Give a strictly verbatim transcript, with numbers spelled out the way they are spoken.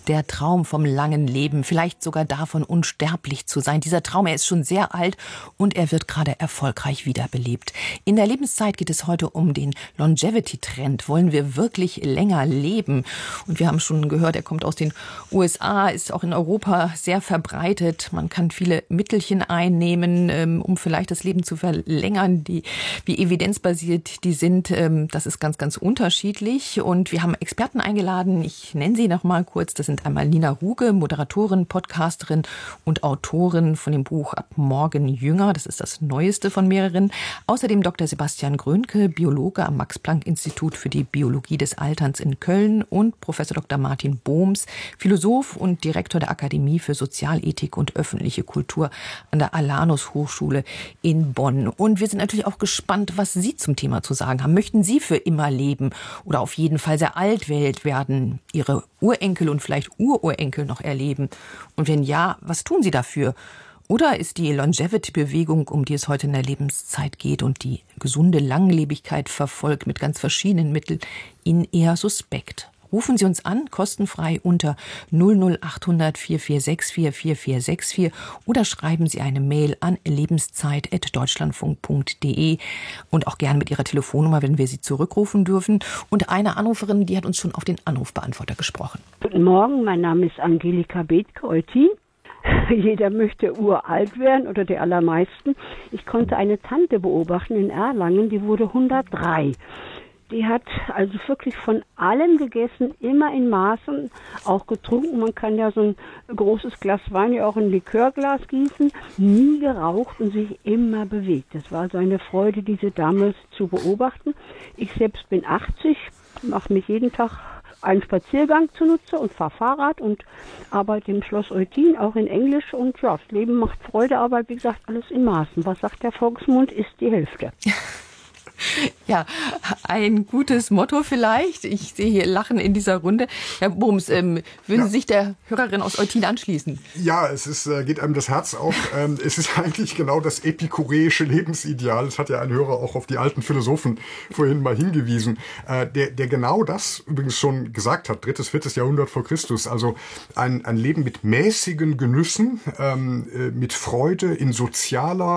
Der Traum vom langen Leben, vielleicht sogar davon, unsterblich zu sein. Dieser Traum, er ist schon sehr alt und er wird gerade erfolgreich wiederbelebt. In der Lebenszeit geht es heute um den Longevity-Trend. Wollen wir wirklich länger leben? Und wir haben schon gehört, er kommt aus den U S A, ist auch in Europa sehr verbreitet. Man kann viele Mittelchen einnehmen, um vielleicht das Leben zu verlängern, die, wie evidenzbasiert die sind. Das ist ganz, ganz unterschiedlich. Und wir haben Experten eingeladen. Ich nenne sie noch mal kurz. Das sind einmal Nina Ruge, Moderatorin, Podcasterin und Autorin von dem Buch Ab morgen jünger. Das ist das neueste von mehreren. Außerdem Doktor Sebastian Grönke, Biologe am Max-Planck-Institut für die Biologie des Alterns in Köln und Professor Doktor Martin Bohms, Philosoph und Direktor der Akademie für Sozialethik und öffentliche Kultur an der Alanus Hochschule in Bonn. Und wir sind natürlich auch gespannt, was Sie zum Thema zu sagen haben. Möchten Sie für immer leben oder auf jeden Fall sehr alt werden, Ihre Urenkel und vielleicht Ururenkel noch erleben? Und wenn ja, was tun Sie dafür? Oder ist die Longevity-Bewegung, um die es heute in der Lebenszeit geht und die gesunde Langlebigkeit verfolgt mit ganz verschiedenen Mitteln, Ihnen eher suspekt? Rufen Sie uns an, kostenfrei unter null null acht hundert vier vier sechs vier vier vier sechs vier oder schreiben Sie eine Mail an lebenszeit at deutschlandfunk punkt de und auch gerne mit Ihrer Telefonnummer, wenn wir Sie zurückrufen dürfen. Und eine Anruferin, die hat uns schon auf den Anrufbeantworter gesprochen. Guten Morgen, mein Name ist Angelika Bethke-Eutin. Jeder möchte uralt werden oder die allermeisten. Ich konnte eine Tante beobachten in Erlangen, die wurde hundertdrei. Die hat also wirklich von allem gegessen, immer in Maßen, auch getrunken. Man kann ja so ein großes Glas Wein ja auch in ein Likörglas gießen. Nie geraucht und sich immer bewegt. Das war so eine Freude, diese Dame zu beobachten. Ich selbst bin achtzig, mache mich jeden Tag einen Spaziergang zunutze und fahre Fahrrad und arbeite im Schloss Eutin, auch in Englisch. Und ja, das Leben macht Freude, aber wie gesagt, alles in Maßen. Was sagt der Volksmund, ist die Hälfte. Ja, ein gutes Motto vielleicht. Ich sehe hier Lachen in dieser Runde. Herr Bohms, ähm, würden ja. Sie sich der Hörerin aus Eutin anschließen? Ja, es ist, äh, geht einem das Herz auf. ähm, es ist eigentlich genau das epikureische Lebensideal. Das hat ja ein Hörer auch auf die alten Philosophen vorhin mal hingewiesen, äh, der, der genau das übrigens schon gesagt hat. Drittes, viertes Jahrhundert vor Christus. Also ein, ein Leben mit mäßigen Genüssen, ähm, mit Freude in sozialer